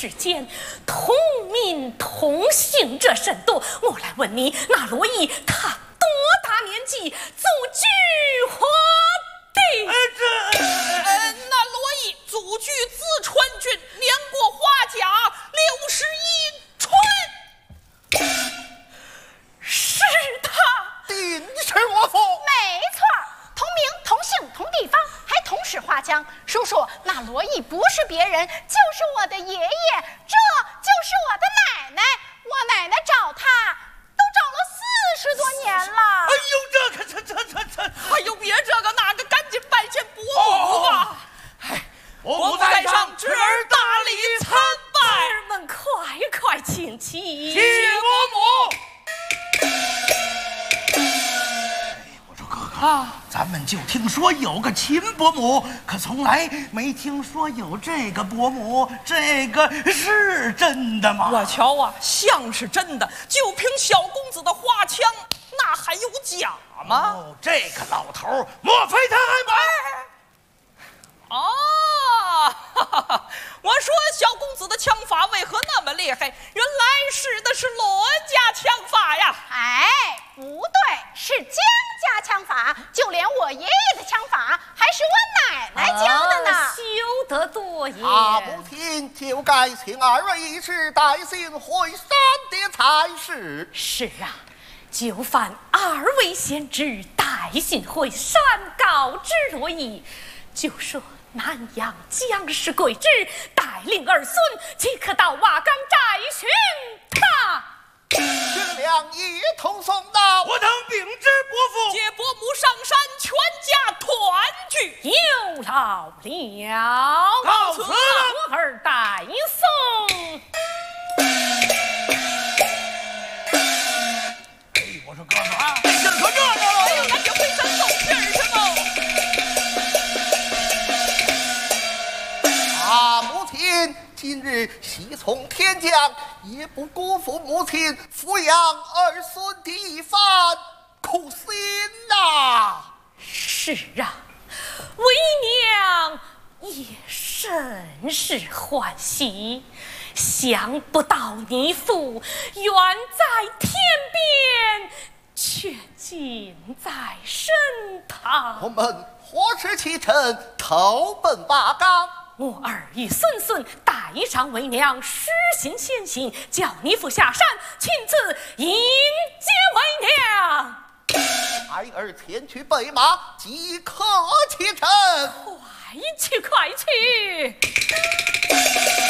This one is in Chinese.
世间同名同姓者甚多。我来问你，那罗毅他多大年纪祖居何地？ 那罗毅祖居淄川郡，年过花甲，61春。 是他， 定是我父。 没错，同名同姓同地方，还同是花江。叔叔，那罗毅不是别人，就是我的爷爷，这就是我的奶奶。我奶奶找他都找了40多年了。 哎呦，这哎呦，别这个那个，赶紧拜见伯母吧！ 伯母在上， 侄儿大礼参拜。 儿们快请起。 谢伯母。我说哥哥，咱们就听说有个秦伯母，可从来没听说有这个伯母，这个是真的吗？ 我瞧啊，像是真的，就凭小公子的花腔，那还有假吗？ 哦，这个老头儿，莫非他还瞒？ 我说小公子的枪法为何那么厉害？原来使的是罗家枪法呀！ 哎，不对，是江家枪法。就连我爷爷的枪法，还是我奶奶教的呢。 休得多言。 母亲就该请2位一起带信回山的才是。 是啊，就烦2位贤侄带信回山告知罗毅，就说南阳将士贵之带领儿孙即可到瓦岗寨寻他。 军粮一同送到，我等禀知伯父。 接伯母上山，全家团聚。 有劳了， 告辞了。 我儿代送。 我说哥哥啊，这事可热闹了。 哎呦，那就回山走信儿去喽。 母亲今日喜从天降，也不辜负母亲抚养儿孙的一番苦心呐。 是啊，为娘也甚是欢喜，想不到你父远在天边，却近在身旁。 我们火赤启程，投奔瓦岗。 我儿与孙孙带上为娘施行先行，叫你父下山亲自迎接为娘。 孩儿前去备马，即刻启程。 快去！